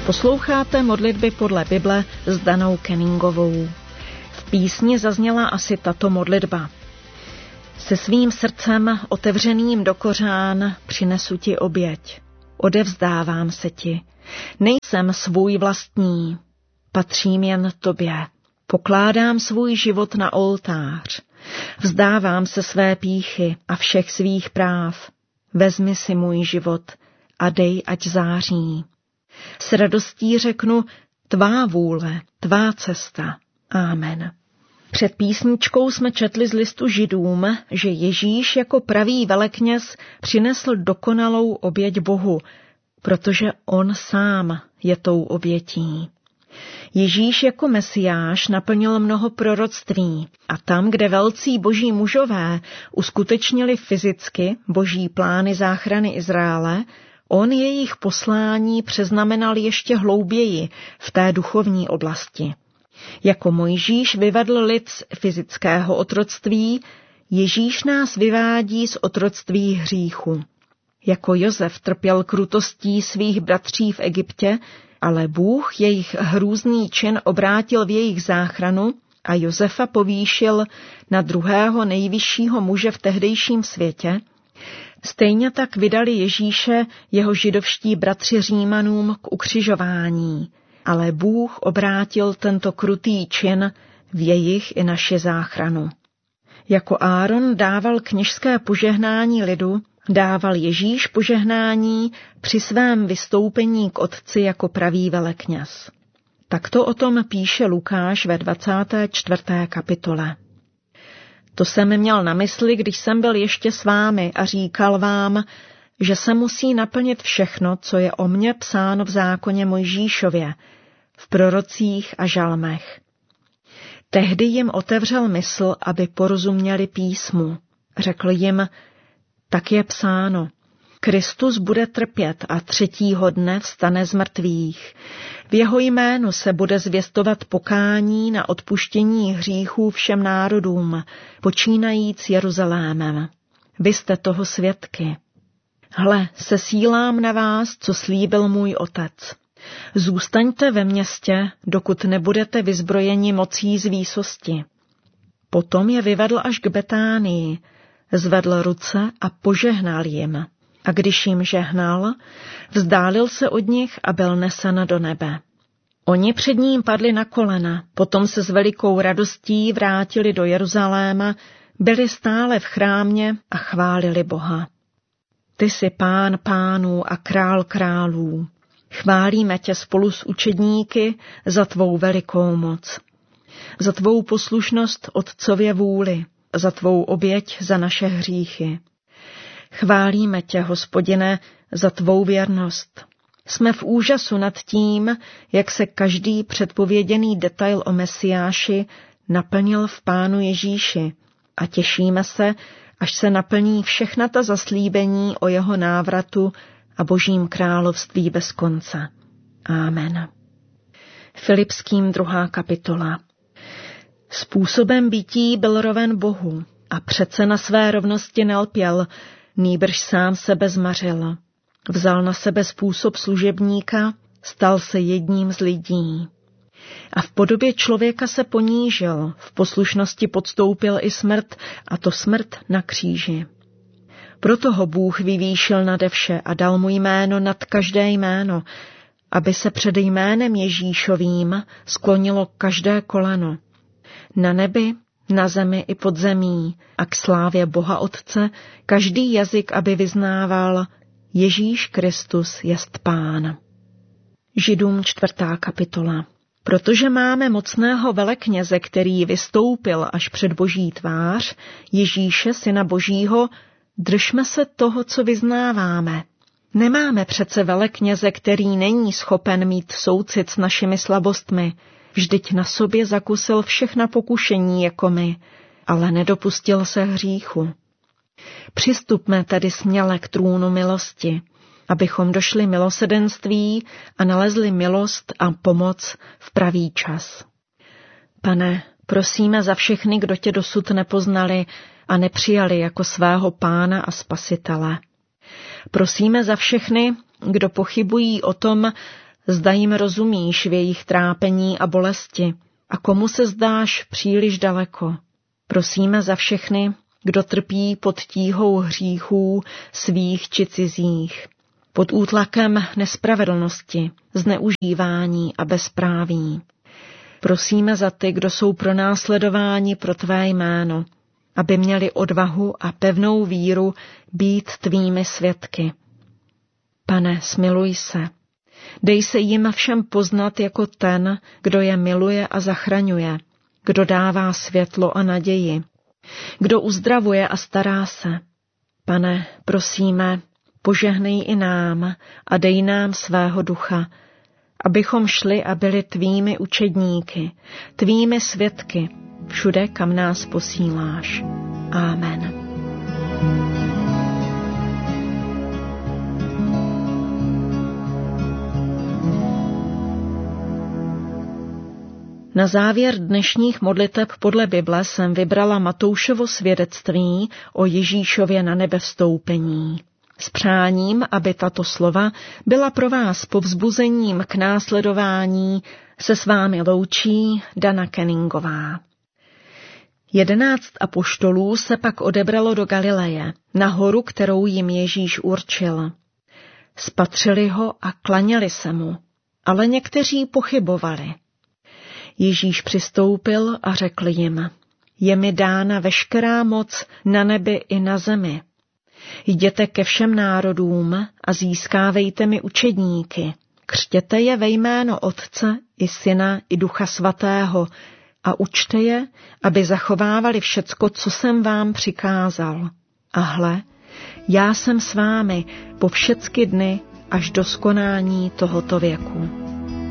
Posloucháte modlitby podle Bible s Danou Kenningovou. V písni zazněla asi tato modlitba. Se svým srdcem otevřeným do kořán přinesu ti oběť. Odevzdávám se ti. Nejsem svůj vlastní. Patřím jen tobě. Pokládám svůj život na oltář. Vzdávám se své pýchy a všech svých práv. Vezmi si můj život a dej, ať září. S radostí řeknu, tvá vůle, tvá cesta. Amen. Před písničkou jsme četli z listu Židům, že Ježíš jako pravý velekněz přinesl dokonalou oběť Bohu, protože on sám je tou obětí. Ježíš jako Mesiáš naplnil mnoho proroctví a tam, kde velcí boží mužové uskutečnili fyzicky boží plány záchrany Izraele, on jejich poslání přeznamenal ještě hlouběji v té duchovní oblasti. Jako Mojžíš vyvedl lid z fyzického otroctví, Ježíš nás vyvádí z otroctví hříchu. Jako Josef trpěl krutostí svých bratří v Egyptě, ale Bůh jejich hrůzný čin obrátil v jejich záchranu a Josefa povýšil na druhého nejvyššího muže v tehdejším světě, stejně tak vydali Ježíše jeho židovští bratři Římanům k ukřižování, ale Bůh obrátil tento krutý čin v jejich i naši záchranu. Jako Áron dával kněžské požehnání lidu, dával Ježíš požehnání při svém vystoupení k Otci jako pravý velekněz. Takto o tom píše Lukáš ve 24. kapitole. To jsem měl na mysli, když jsem byl ještě s vámi a říkal vám, že se musí naplnit všechno, co je o mně psáno v zákoně Mojžíšově, v prorocích a žalmech. Tehdy jim otevřel mysl, aby porozuměli písmu. Řekl jim, tak je psáno, Kristus bude trpět a 3. dne vstane z mrtvých. V jeho jménu se bude zvěstovat pokání na odpuštění hříchů všem národům, počínajíc Jeruzalémem. Vy jste toho svědky. Hle, sesílám na vás, co slíbil můj otec. Zůstaňte ve městě, dokud nebudete vyzbrojeni mocí z výsosti. Potom je vyvedl až k Betánii, zvedl ruce a požehnal jim. A když jim žehnal, vzdálil se od nich a byl nesen do nebe. Oni před ním padli na kolena, potom se s velikou radostí vrátili do Jeruzaléma, byli stále v chrámě a chválili Boha. Ty jsi Pán pánů a král králů. Chválíme tě spolu s učedníky za tvou velikou moc, za tvou poslušnost Otcově vůli, za tvou oběť za naše hříchy. Chválíme tě, Hospodine, za tvou věrnost. Jsme v úžasu nad tím, jak se každý předpověděný detail o Mesiáši naplnil v Pánu Ježíši a těšíme se, až se naplní všechna ta zaslíbení o jeho návratu a Božím království bez konce. Amen. Filipským 2. kapitola. Způsobem bytí byl roven Bohu a přece na své rovnosti nelpěl, nýbrž sám sebe zmařil. Vzal na sebe způsob služebníka, stal se jedním z lidí. A v podobě člověka se ponížil, v poslušnosti podstoupil i smrt, a to smrt na kříži. Proto ho Bůh vyvýšil nade vše a dal mu jméno nad každé jméno, aby se před jménem Ježíšovým sklonilo každé koleno. Na nebi, na zemi i pod zemí a k slávě Boha Otce každý jazyk, aby vyznával Ježíš Kristus jest Pán. Židům 4. kapitola. Protože máme mocného velekněze, který vystoupil až před Boží tvář, Ježíše, Syna Božího, držme se toho, co vyznáváme. Nemáme přece velekněze, který není schopen mít soucit s našimi slabostmi. Vždyť na sobě zakusil všechna pokušení jako my, ale nedopustil se hříchu. Přistupme tedy směle k trůnu milosti, abychom došli milosedenství a nalezli milost a pomoc v pravý čas. Pane, prosíme za všechny, kdo tě dosud nepoznali a nepřijali jako svého Pána a Spasitele. Prosíme za všechny, kdo pochybují o tom, zda jim rozumíš v jejich trápení a bolesti a komu se zdáš příliš daleko. Prosíme za všechny, kdo trpí pod tíhou hříchů svých či cizích, pod útlakem nespravedlnosti, zneužívání a bezpráví. Prosíme za ty, kdo jsou pronásledováni pro tvé jméno, aby měli odvahu a pevnou víru být tvými svědky. Pane, smiluj se. Dej se jim všem poznat jako ten, kdo je miluje a zachraňuje, kdo dává světlo a naději, kdo uzdravuje a stará se. Pane, prosíme, požehnej i nám a dej nám svého ducha, abychom šli a byli tvými učedníky, tvými svědky, všude, kam nás posíláš. Amen. Na závěr dnešních modliteb podle Bible jsem vybrala Matoušovo svědectví o Ježíšově na nebe vstoupení. S přáním, aby tato slova byla pro vás povzbuzením k následování, se s vámi loučí Dana Kenningová. 11 apoštolů se pak odebralo do Galileje, na horu, kterou jim Ježíš určil. Spatřili ho a klaněli se mu, ale někteří pochybovali. Ježíš přistoupil a řekl jim, je mi dána veškerá moc na nebi i na zemi. Jděte ke všem národům a získávejte mi učedníky. Křtěte je ve jméno Otce i Syna i Ducha Svatého a učte je, aby zachovávali všecko, co jsem vám přikázal. A hle, já jsem s vámi po všecky dny až do skonání tohoto věku.